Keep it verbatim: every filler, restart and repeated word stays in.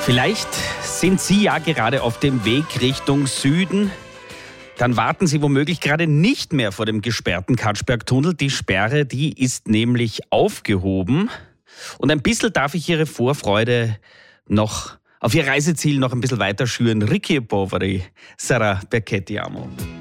Vielleicht sind Sie ja gerade auf dem Weg Richtung Süden. Dann warten Sie womöglich gerade nicht mehr vor dem gesperrten Katschberg-Tunnel. Die Sperre, die ist nämlich aufgehoben. Und ein bisschen darf ich Ihre Vorfreude noch auf Ihr Reiseziel noch ein bisschen weiter schüren. Ricky Poveri, Sarà perché ti amo.